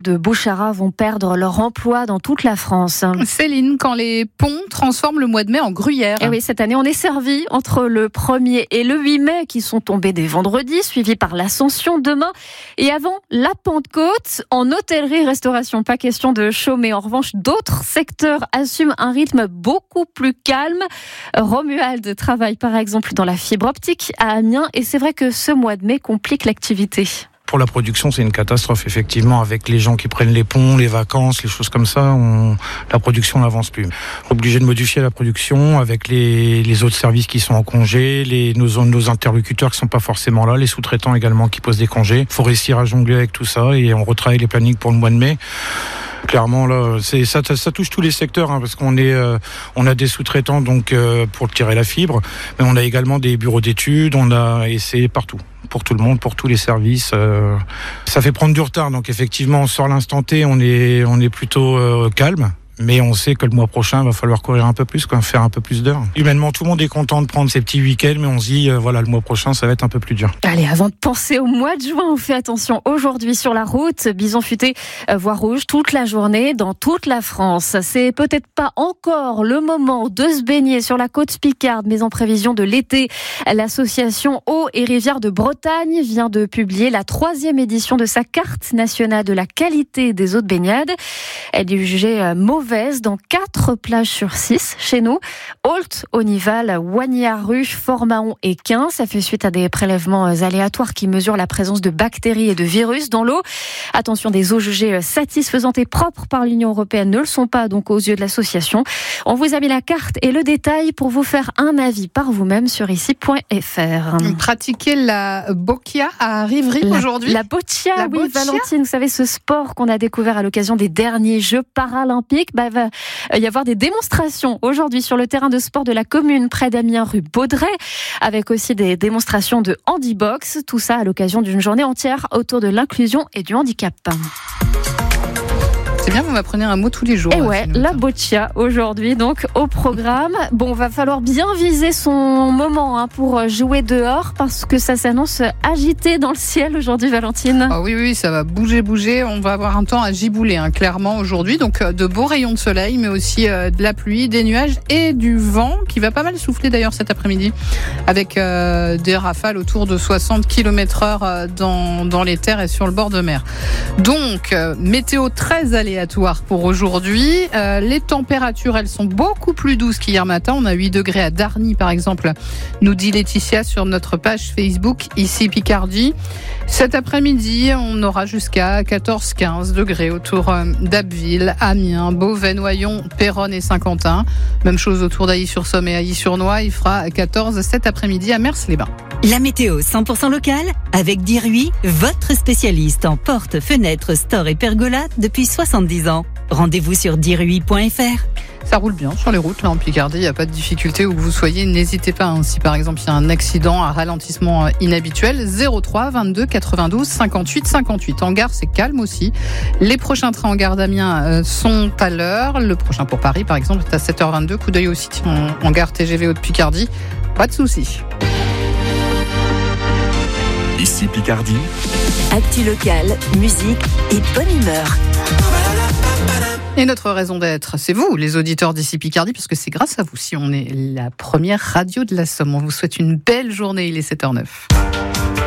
de Bouchara vont perdre leur emploi dans toute la France. Céline, quand les ponts transforment le mois de mai en gruyère. Et oui, cette année, on est servi entre le 1er et le 8 mai, qui sont tombés des vendredis, suivis par l'Ascension demain. Et avant la Pentecôte, en hôtellerie, restauration, pas question de chômer. En revanche, d'autres secteurs assument un rythme beaucoup plus calme. Romuald travaille par exemple dans la fibre optique à Amiens, et c'est vrai que ce mois de mai complique l'activité. Pour la production, c'est une catastrophe, effectivement, avec les gens qui prennent les ponts, les vacances, les choses comme ça, la production n'avance plus. Obligé de modifier la production avec les autres services qui sont en congé, nos interlocuteurs qui sont pas forcément là, les sous-traitants également qui posent des congés. Faut réussir à jongler avec tout ça et on retravaille les plannings pour le mois de mai. Clairement, là, ça touche tous les secteurs, parce qu'on on a des sous-traitants donc pour tirer la fibre, mais on a également des bureaux d'études, et c'est partout, pour tout le monde, pour tous les services. Ça fait prendre du retard, donc effectivement, on sort l'instant T, on est plutôt calme. Mais on sait que le mois prochain, il va falloir courir un peu plus, faire un peu plus d'heures. Humainement, tout le monde est content de prendre ces petits week-ends, mais on se dit, le mois prochain, ça va être un peu plus dur. Allez, avant de penser au mois de juin, on fait attention aujourd'hui sur la route. Bison futé, voie rouge toute la journée dans toute la France. C'est peut-être pas encore le moment de se baigner sur la côte Picarde, mais en prévision de l'été, l'association Eau et Rivières de Bretagne vient de publier la 3e édition de sa carte nationale de la qualité des eaux de baignade. Elle est jugée mauvaise dans 4 plages sur 6 chez nous. Ault, Onival, Wagnaru, Fort-Mahon et Quin. Ça fait suite à des prélèvements aléatoires qui mesurent la présence de bactéries et de virus dans l'eau. Attention, des eaux jugées satisfaisantes et propres par l'Union européenne ne le sont pas donc aux yeux de l'association. On vous a mis la carte et le détail pour vous faire un avis par vous-même sur ici.fr. Pratiquer la boccia à Rivry aujourd'hui. La boccia, oui, Valentine, vous savez, ce sport qu'on a découvert à l'occasion des derniers Jeux paralympiques. Il va y avoir des démonstrations aujourd'hui sur le terrain de sport de la commune près d'Amiens, rue Baudret, avec aussi des démonstrations de handibox. Tout ça à l'occasion d'une journée entière autour de l'inclusion et du handicap. C'est bien, vous m'apprenez un mot tous les jours. Et ouais, la boccia aujourd'hui, donc au programme. Bon, va falloir bien viser son moment pour jouer dehors parce que ça s'annonce agité dans le ciel aujourd'hui, Valentine. Ah oui, ça va bouger. On va avoir un temps à gibouler, clairement aujourd'hui. Donc de beaux rayons de soleil, mais aussi de la pluie, des nuages et du vent qui va pas mal souffler d'ailleurs cet après-midi, avec des rafales autour de 60 km/h dans les terres et sur le bord de mer. Donc météo très aléatoire pour aujourd'hui. Les températures, elles sont beaucoup plus douces qu'hier matin. On a 8 degrés à Darny, par exemple, nous dit Laetitia sur notre page Facebook, ici Picardie. Cet après-midi, on aura jusqu'à 14-15 degrés autour d'Abbeville, Amiens, Beauvais, Noyon, Péronne et Saint-Quentin. Même chose autour d'Ailly-sur-Somme et Ailly-sur-Noix. Il fera 14 cet après-midi à Mers-les-Bains. La météo 100% locale avec Diruy, votre spécialiste en portes, fenêtres, stores et pergolas depuis 70 ans. Rendez-vous sur diruy.fr. Ça roule bien sur les routes, là en Picardie, il n'y a pas de difficulté où vous soyez, n'hésitez pas. Si par exemple il y a un accident, un ralentissement inhabituel, 03 22 92 58 58. En gare, c'est calme aussi. Les prochains trains en gare d'Amiens sont à l'heure. Le prochain pour Paris, par exemple, est à 7h22. Coup d'œil aussi en gare TGV Haute-Picardie. Pas de soucis. Ici Picardie. Actu locale, musique et bonne humeur. Et notre raison d'être, c'est vous, les auditeurs d'ici Picardie, parce que c'est grâce à vous si on est la première radio de la Somme. On vous souhaite une belle journée, il est 7h09.